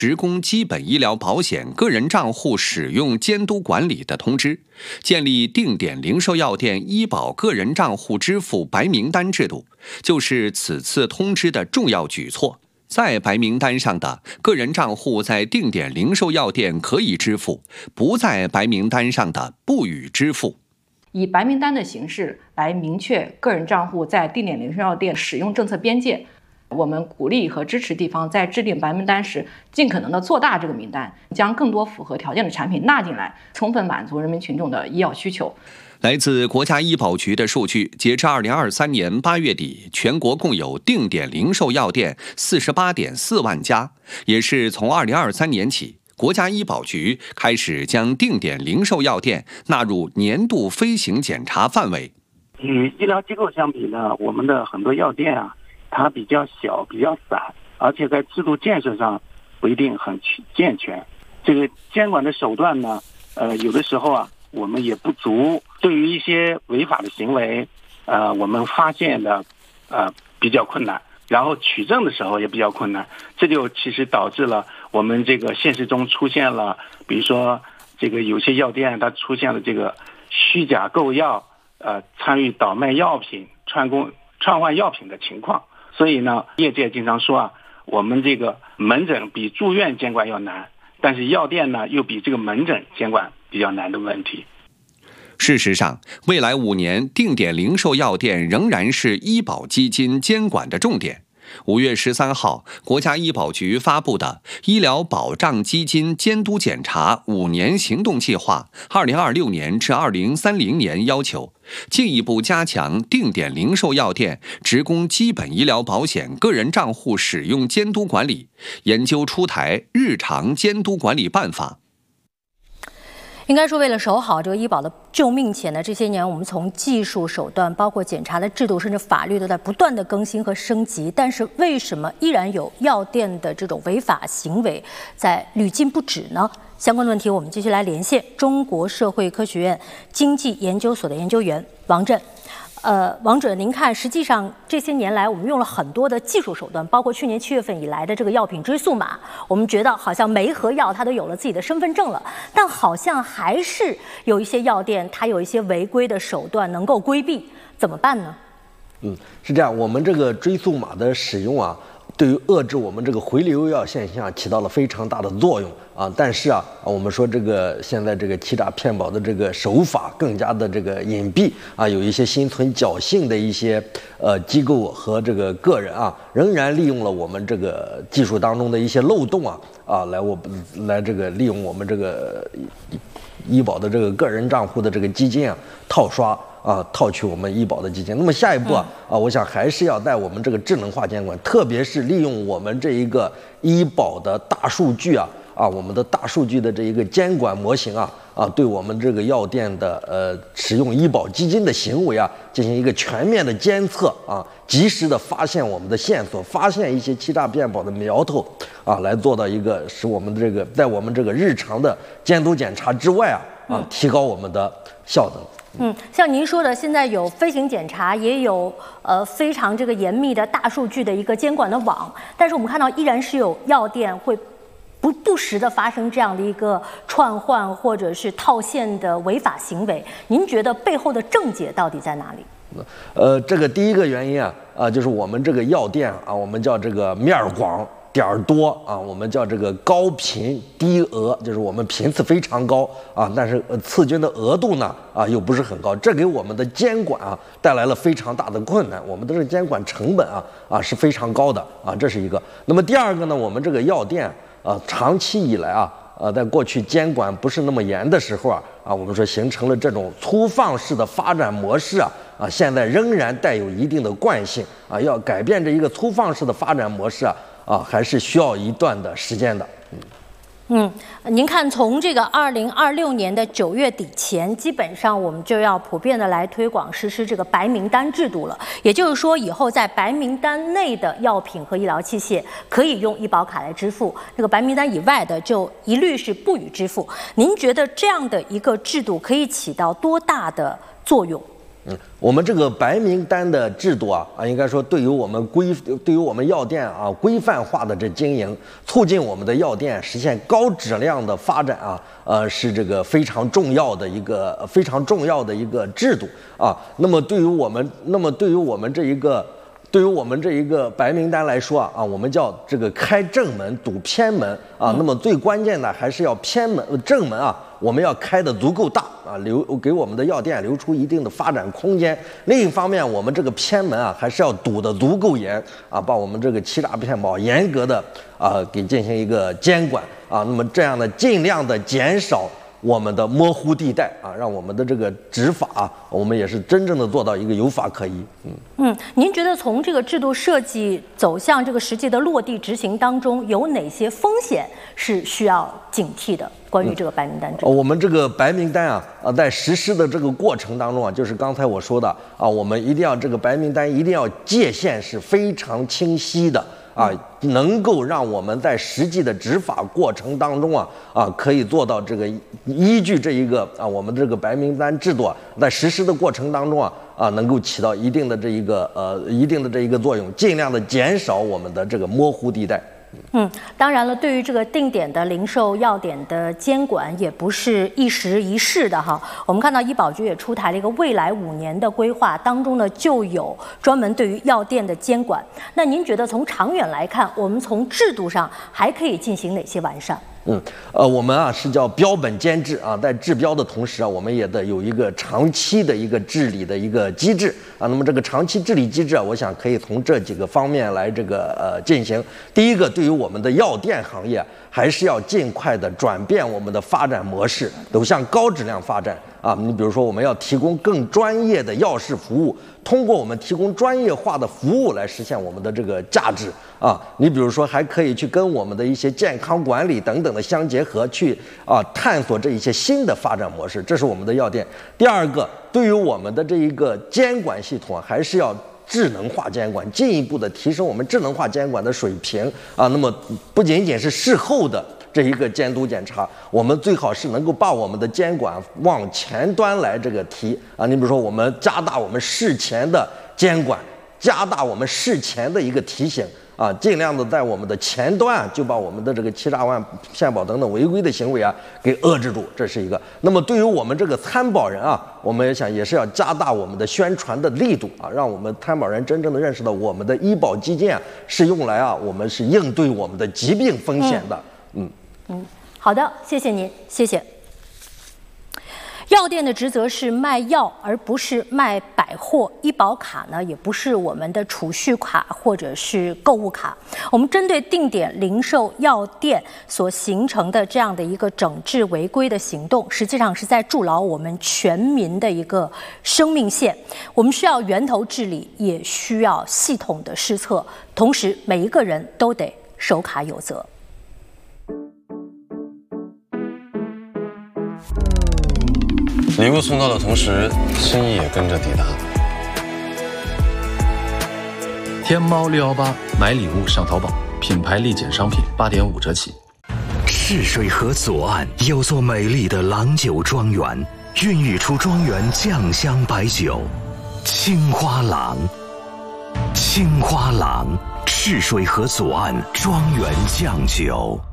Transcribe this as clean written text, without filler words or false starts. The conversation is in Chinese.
职工基本医疗保险个人账户使用监督管理的通知，建立定点零售药店医保个人账户支付白名单制度，就是此次通知的重要举措。在白名单上的个人账户在定点零售药店可以支付，不在白名单上的不予支付。 以白名单的形式来明确个人账户在定点零售药店使用政策边界。我们鼓励和支持地方在制定白名单时，尽可能的做大这个名单，将更多符合条件的产品纳进来，充分满足人民群众的医药需求。 来自国家医保局的数据，截至2023年8月底，全国共有定点零售药店48.4万家，也是从2023年起，国家医保局开始将定点零售药店纳入年度飞行检查范围。 与医疗机构相比呢，我们的很多药店它比较小，比较散，而且在制度建设上不一定很健全。这个监管的手段呢，有的时候我们也不足。对于一些违法的行为，我们发现的比较困难，然后取证的时候也比较困难。这就其实导致了我们这个现实中出现了，比如说这个有些药店它出现了这个虚假购药，参与倒卖药品、串换药品的情况。所以呢，业界经常说我们这个门诊比住院监管要难，但是药店呢又比这个门诊监管比较难的问题。 事实上，未来5年定点零售药店仍然是医保基金监管的重点。5月13号，国家医保局发布的《医疗保障基金监督检查5年行动计划 （2026年至2030年）》要求，进一步加强定点零售药店职工基本医疗保险个人账户使用监督管理，研究出台日常监督管理办法。 应该说，为了守好这个医保的救命钱呢，这些年我们从技术手段，包括检查的制度，甚至法律都在不断的更新和升级。但是为什么依然有药店的这种违法行为在屡禁不止呢？相关的问题，我们继续来连线中国社会科学院经济研究所的研究员王震。王主任，您看，实际上这些年来，我们用了很多的技术手段，包括去年7月份以来的这个药品追溯码，我们觉得好像每一盒药它都有了自己的身份证了，但好像还是有一些药店它有一些违规的手段能够规避，怎么办呢？ 是这样，我们这个追溯码的使用对于遏制我们这个回流药现象起到了非常大的作用但是我们说这个现在这个欺诈骗保的这个手法更加的这个隐蔽有一些心存侥幸的一些机构和这个个人仍然利用了我们这个技术当中的一些漏洞来这个利用我们这个医保的这个个人账户的这个基金套刷套取我们医保的基金。那么下一步我想还是要在我们这个智能化监管，特别是利用我们这一个医保的大数据我们的大数据的这一个监管模型对我们这个药店的使用医保基金的行为进行一个全面的监测及时的发现我们的线索，发现一些欺诈骗保的苗头来做到一个使我们这个在我们这个日常的监督检查之外提高我们的效能。 像您说的，现在有飞行检查，也有非常这个严密的大数据的一个监管的网，但是我们看到依然是有药店会不时的发生这样的一个串换或者是套现的违法行为，您觉得背后的症结到底在哪里？ 这个第一个原因就是我们这个药店我们叫这个面广点儿多我们叫这个高频低额，就是我们频次非常高但是次均的额度呢又不是很高，这给我们的监管带来了非常大的困难，我们的这个监管成本是非常高的这是一个。那么第二个呢，我们这个药店长期以来在过去监管不是那么严的时候我们说形成了这种粗放式的发展模式现在仍然带有一定的惯性要改变这一个粗放式的发展模式还是需要一段的时间的。 您看，从这个2026年的9月底前，基本上我们就要普遍的来推广实施这个白名单制度了。也就是说，以后在白名单内的药品和医疗器械可以用医保卡来支付，这个白名单以外的就一律是不予支付。您觉得这样的一个制度可以起到多大的作用？ 我们这个白名单的制度应该说对于我们药店规范化的这经营，促进我们的药店实现高质量的发展是这个非常重要的一个制度那么对于我们这一个白名单来说我们叫这个开正门堵偏门那么最关键的还是要正门我们要开得足够大给我们的药店留出一定的发展空间。另一方面，我们这个偏门还是要堵得足够严把我们这个欺诈骗保严格的给进行一个监管那么这样的尽量的减少我们的模糊地带让我们的这个执法我们也是真正的做到一个有法可依。 您觉得从这个制度设计走向这个实际的落地执行当中，有哪些风险是需要警惕的？关于这个白名单制度， 我们这个白名单在实施的这个过程当中就是刚才我说的我们一定要这个白名单一定要界限是非常清晰的。能够让我们在实际的执法过程当中可以做到这个依据这一个我们这个白名单制度在实施的过程当中能够起到一定的这一个作用，尽量的减少我们的这个模糊地带。 当然了，对于这个定点的零售药点的监管也不是一时一事的我们看到医保局也出台了一个未来5年的规划，当中呢就有专门对于药店的监管。那您觉得从长远来看，我们从制度上还可以进行哪些完善？ 我们是叫标本兼治在治标的同时我们也得有一个长期的一个治理的一个机制那么这个长期治理机制我想可以从这几个方面来这个进行。第一个，对于我们的药店行业，还是要尽快的转变我们的发展模式，走向高质量发展你比如说，我们要提供更专业的药事服务，通过我们提供专业化的服务来实现我们的这个价值你比如说，还可以去跟我们的一些健康管理等等的相结合，去探索这一些新的发展模式，这是我们的药店。第二个，对于我们的这一个监管系统还是要智能化监管，进一步的提升我们智能化监管的水平那么不仅仅是事后的这一个监督检查，我们最好是能够把我们的监管往前端来这个提你比如说，我们加大我们事前的监管，加大我们事前的一个提醒尽量的在我们的前端就把我们的这个欺诈骗保等等违规的行为给遏制住，这是一个。那么对于我们这个参保人我们也是要加大我们的宣传的力度让我们参保人真正的认识到我们的医保基金是用来我们是应对我们的疾病风险的。 好的，谢谢您，谢谢。药店的职责是卖药，而不是卖百货。医保卡呢，也不是我们的储蓄卡或者是购物卡。我们针对定点零售药店所形成的这样的一个整治违规的行动，实际上是在筑牢我们全民的一个生命线。我们需要源头治理，也需要系统的施策，同时每一个人都得守卡有责。 礼物送到的同时，心意也跟着抵达。 天猫618买礼物上淘宝，品牌立减商品8.5折起。 赤水河左岸有座美丽的郎酒庄园，孕育出庄园酱香白酒青花郎。青花郎，赤水河左岸庄园酱酒。